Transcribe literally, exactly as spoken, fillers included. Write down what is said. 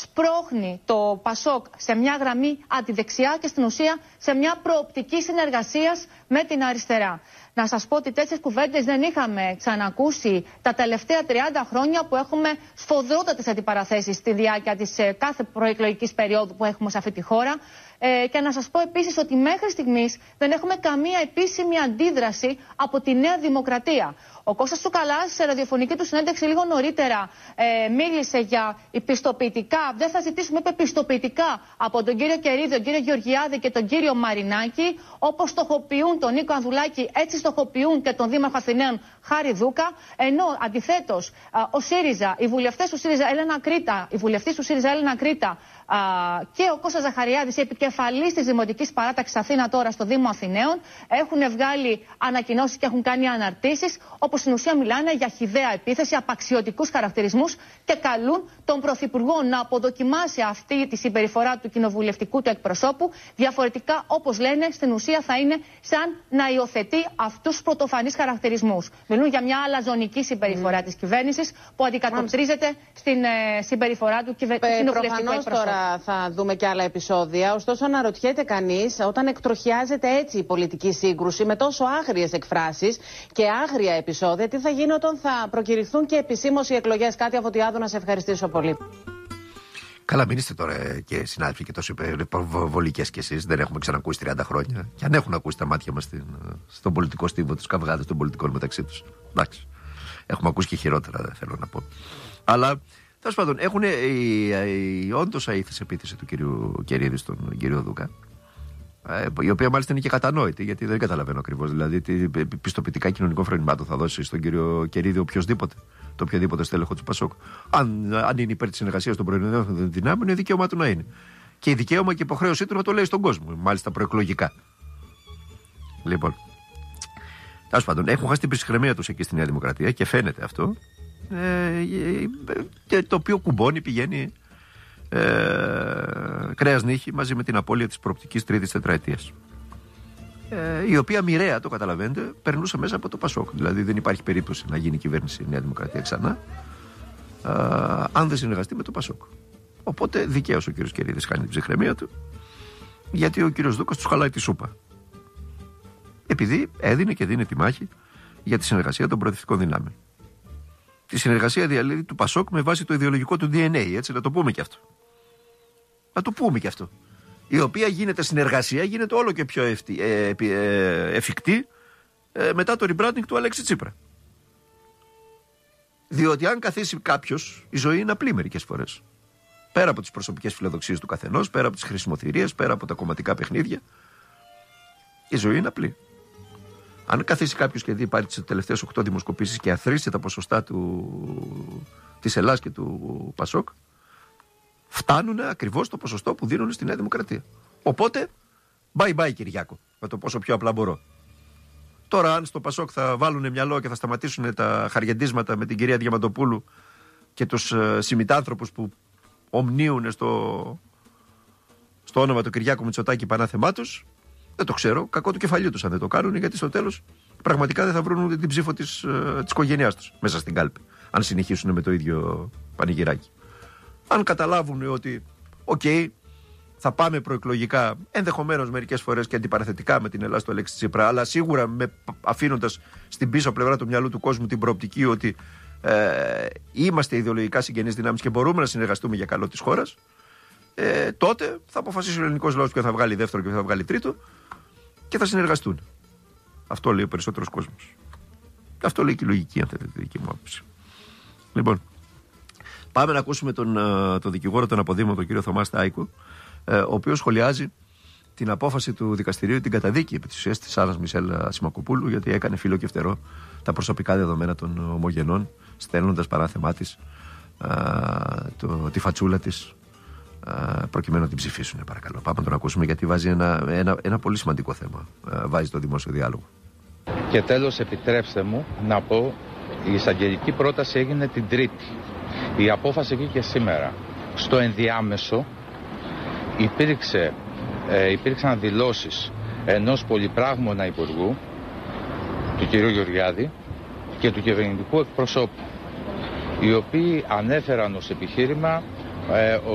σπρώχνει το Πασόκ σε μια γραμμή αντιδεξιά και στην ουσία σε μια προοπτική συνεργασίας με την αριστερά. Να σας πω ότι τέτοιες κουβέντες δεν είχαμε ξανακούσει τα τελευταία τριάντα χρόνια που έχουμε σφοδρότατες αντιπαραθέσεις στη διάρκεια της ε, κάθε προεκλογικής περίοδου που έχουμε σε αυτή τη χώρα. Ε, και να σας πω επίσης ότι μέχρι στιγμής δεν έχουμε καμία επίσημη αντίδραση από τη Νέα Δημοκρατία. Ο Κώστας Τσουκαλάς σε ραδιοφωνική του συνέντευξη λίγο νωρίτερα ε, μίλησε για πιστοποιητικά. Δεν θα ζητήσουμε, είπε, πιστοποιητικά από τον κύριο Κερίδη, τον κύριο Γεωργιάδη και τον κύριο Μαρινάκη. Όπως στοχοποιούν τον Νίκο Ανδουλάκη, έτσι στοχοποιούν και τον Δήμαρχο Αθηναίων Χάρη Δούκα. Ενώ αντιθέτως ο ΣΥΡΙΖΑ, οι βουλευτές του ΣΥΡΙΖΑ, Έλενα Κρήτα, οι βουλευτές του ΣΥΡΙΖΑ, Έλενα Κρήτα α, και ο Κώστας Ζαχαριάδης, επικεφαλής της Δημοτικής Παράταξης Αθήνα τώρα στο Δήμο Αθηναίων, έχουν βγάλει ανακοινώσεις και έχουν κάνει αναρτήσεις, όπου στην ουσία μιλάνε για χυδαία επίθεση, απαξιωτικούς χαρακτηρισμούς και καλούν τον Πρωθυπουργό να αποδοκιμάσει αυτή τη συμπεριφορά του κοινοβουλευτικού του εκπροσώπου. Διαφορετικά, όπως λένε, στην ουσία θα είναι σαν να υιοθετεί αυτούς τους πρωτοφανείς χαρακτηρισμούς. Μιλούν για μια αλαζονική συμπεριφορά mm. της κυβέρνησης που αντικατοπτρίζεται mm. στην ε, συμπεριφορά του, κυβε... του κοινοβουλευτικού εκπροσώπου. Τώρα θα δούμε και άλλα επεισόδια. Ωστόσο, αναρωτιέται κανείς, όταν εκτροχιάζεται έτσι η πολιτική σύγκρουση με τόσο άγριες εκφράσεις και άγρια επεισόδια, τι θα γίνει όταν θα προκηρυχθούν και επισήμως οι εκλογές. Κάτι από τη Άδου, να σε ευχαριστήσω πολύ. Καλά, μην είστε τώρα και συνάδελφοι και τόσο υπερβολικές κι εσείς. Δεν έχουμε ξανακούσει τριάντα χρόνια. Και αν έχουν ακούσει τα μάτια μας στον πολιτικό στίβο, τους καυγάδες των πολιτικών μεταξύ τους. Εντάξει. Έχουμε ακούσει και χειρότερα, θέλω να πω. Αλλά τέλος πάντων, έχουν όντως αήθηση επίθεση του κυρίου Κερίδη στον κύριο Δούκα. Η οποία μάλιστα είναι και κατανόητη, γιατί δεν καταλαβαίνω ακριβώς. Δηλαδή, τι πιστοποιητικά κοινωνικών φρονημάτων θα δώσει στον κύριο Κερίδη οποιοδήποτε, το οποιοδήποτε στέλεχο του Πασόκ. Αν, αν είναι υπέρ της συνεργασίας των πρωινών δυνάμεων, είναι δικαίωμά του να είναι. Και η δικαίωμα και υποχρέωσή του να το λέει στον κόσμο, μάλιστα προεκλογικά. Λοιπόν, τέλος πάντων, έχουν χάσει την ψυχραιμία τους εκεί στη Νέα Δημοκρατία και φαίνεται αυτό. Ε, το οποίο κουμπώνει, πηγαίνει. Ε, κρέας νύχη μαζί με την απώλεια της προοπτικής τρίτης τετραετίας, ε, η οποία μοιραία, το καταλαβαίνετε, περνούσε μέσα από το Πασόκ. Δηλαδή δεν υπάρχει περίπτωση να γίνει κυβέρνηση η Νέα Δημοκρατία ξανά ε, αν δεν συνεργαστεί με το Πασόκ. Οπότε δικαίως ο κύριος Κερίδης χάνει την ψυχραιμία του, γιατί ο κύριος Δούκας τους χαλάει τη σούπα, επειδή έδινε και δίνει τη μάχη για τη συνεργασία των προοδευτικών δυνάμεων. Τη συνεργασία δηλαδή του Πασόκ με βάση το ιδεολογικό του ντι εν έι, έτσι, να το πούμε και αυτό. Να το πούμε και αυτό. Η οποία γίνεται συνεργασία, γίνεται όλο και πιο ευτι, ε, ε, εφικτή ε, μετά το rebranding του Αλέξη Τσίπρα. Διότι αν καθίσει κάποιος, η ζωή είναι απλή μερικές φορές. Πέρα από τις προσωπικές φιλοδοξίες του καθενός, πέρα από τις χρησιμοθυρίες, πέρα από τα κομματικά παιχνίδια, η ζωή είναι απλή. Αν καθίσει κάποιος και δει πάλι τις τελευταίες οκτώ δημοσκοπήσεις και αθροίσει τα ποσοστά του, της Ελλάδας και του Πασόκ, φτάνουν ακριβώς το ποσοστό που δίνουν στη Νέα Δημοκρατία. Οπότε, bye bye Κυριάκο, με το πόσο πιο απλά μπορώ. Τώρα, αν στο Πασόκ θα βάλουν μυαλό και θα σταματήσουν τα χαριεντίσματα με την κυρία Διαμαντοπούλου και τους ε, συμμητάνθρωπους που ομνίουν στο, στο όνομα του Κυριάκου Μητσοτάκη πανάθεμά τους, δεν το ξέρω, κακό του κεφαλιού τους αν δεν το κάνουν, γιατί στο τέλος πραγματικά δεν θα βρουν ούτε την ψήφο της, ε, της οικογένειάς τους μέσα στην κάλπη, αν συνεχίσουν με το ίδιο πανηγυράκι. Αν καταλάβουν ότι, οκ, okay, θα πάμε προεκλογικά, ενδεχομένως μερικές φορές και αντιπαραθετικά με την Ελλάδα του Αλέξη Τσίπρα, αλλά σίγουρα με, αφήνοντας στην πίσω πλευρά του μυαλού του κόσμου την προοπτική ότι ε, είμαστε ιδεολογικά συγγενείς δυνάμεις και μπορούμε να συνεργαστούμε για καλό της χώρας, ε, τότε θα αποφασίσει ο ελληνικός λαός ποιο θα βγάλει δεύτερο και ποιο θα βγάλει τρίτο και θα συνεργαστούν. Αυτό λέει ο περισσότερος κόσμος. Αυτό λέει και η λογική, αν θέλετε, τη δική μου άποψη. Λοιπόν, πάμε να ακούσουμε τον, τον δικηγόρο, τον αποδήμο, τον κύριο Θωμά Στάικο, ο οποίος σχολιάζει την απόφαση του δικαστηρίου, την καταδίκη επί της ουσίας της Άννας Μισελ Σιμακοπούλου, γιατί έκανε φύλλο και φτερό τα προσωπικά δεδομένα των ομογενών, στέλνοντας παράθεμά της, το, τη φατσούλα της, προκειμένου να την ψηφίσουν. Παρακαλώ, πάμε να τον ακούσουμε, γιατί βάζει ένα, ένα, ένα πολύ σημαντικό θέμα. Βάζει το δημόσιο διάλογο. Και τέλος, επιτρέψτε μου να πω, η εισαγγελική πρόταση έγινε την Τρίτη. Η απόφαση βγήκε σήμερα. Στο ενδιάμεσο υπήρξε, ε, υπήρξαν δηλώσεις ενός πολυπράγμονα υπουργού, του κ. Γεωργιάδη, και του κυβερνητικού εκπροσώπου, οι οποίοι ανέφεραν ως επιχείρημα ε,